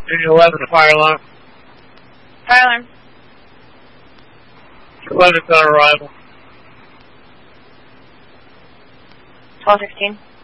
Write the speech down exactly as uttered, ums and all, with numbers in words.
Union eleven, the fire alarm. Fire alarm. eleven's on arrival. twelve sixteen.